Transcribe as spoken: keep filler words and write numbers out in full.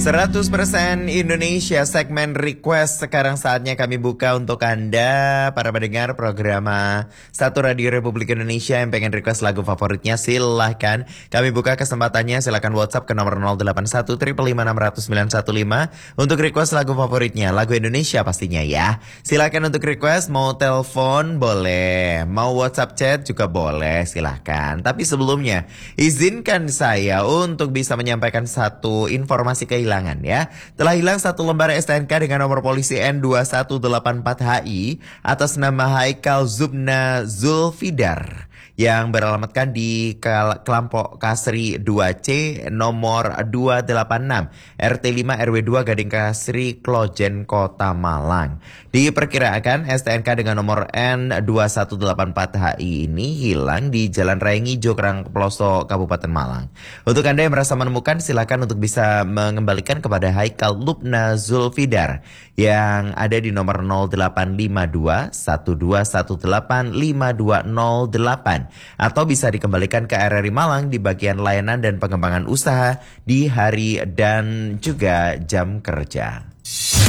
seratus persen Indonesia segmen request. Sekarang saatnya kami buka untuk Anda para pendengar program Satu Radio Republik Indonesia yang pengen request lagu favoritnya. Silahkan kami buka kesempatannya. Silahkan WhatsApp ke nomor nol delapan satu lima lima enam nol nol sembilan satu lima untuk request lagu favoritnya, lagu Indonesia pastinya ya. Silahkan untuk request, mau telepon boleh, mau WhatsApp chat juga boleh, silahkan. Tapi sebelumnya izinkan saya untuk bisa menyampaikan satu informasi kehilangan ya. Telah hilang satu lembar S T N K dengan nomor polisi N dua satu delapan empat H I atas nama Haikal Zubna Zulfidar yang beralamatkan di kelompok Kasri dua C nomor dua delapan enam R T lima R W dua Gading Kasri Klojen Kota Malang. Diperkirakan S T N K dengan nomor N dua satu delapan empat H I ini hilang di Jalan Raya Ngijo Karangploso Kabupaten Malang. Untuk Anda yang merasa menemukan, silakan untuk bisa mengembalikan kepada Haikal Lubna Zulfidar yang ada di nomor nol delapan lima dua satu dua satu delapan lima dua nol delapan atau bisa dikembalikan ke R R I Malang di bagian layanan dan pengembangan usaha di hari dan juga jam kerja.